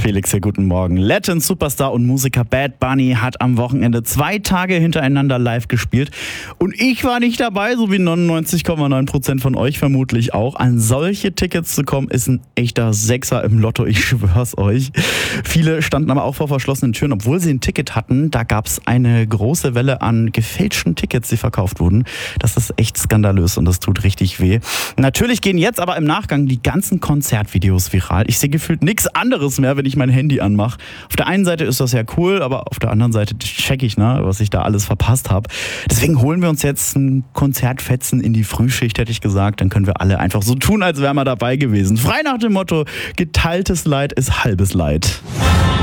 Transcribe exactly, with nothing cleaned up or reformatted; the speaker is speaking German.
Felix hier, guten Morgen. Latin Superstar und Musiker Bad Bunny hat am Wochenende zwei Tage hintereinander live gespielt. Und ich war nicht dabei, so wie neunundneunzig Komma neun Prozent von euch vermutlich auch. An solche Tickets zu kommen, ist ein echter Sechser im Lotto, ich schwör's euch. Viele standen aber auch vor verschlossenen Türen, obwohl sie ein Ticket hatten. Da gab's eine große Welle an gefälschten Tickets, die verkauft wurden. Das ist echt skandalös und das tut richtig weh. Natürlich gehen jetzt aber im Nachgang die ganzen Konzertvideos viral. Ich sehe gefühlt nichts anderes mehr, wenn ich mein Handy anmache. Auf der einen Seite ist das ja cool, aber auf der anderen Seite check ich, ne, was ich da alles verpasst habe. Deswegen holen wir uns jetzt ein Konzertfetzen in die Frühschicht, hätte ich gesagt. Dann können wir alle einfach so tun, als wären wir dabei gewesen. Frei nach dem Motto, geteiltes Leid ist halbes Leid.